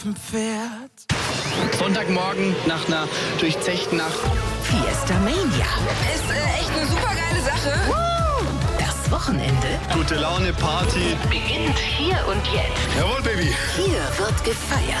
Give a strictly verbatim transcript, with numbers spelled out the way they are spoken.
Pferd. Sonntagmorgen nach einer durchzechten Nacht. Fiesta Mania. Ist äh, echt eine super geile Sache. Woo! Das Wochenende Gute Laune, Party. beginnt hier und jetzt. Jawohl, Baby. Hier wird gefeiert.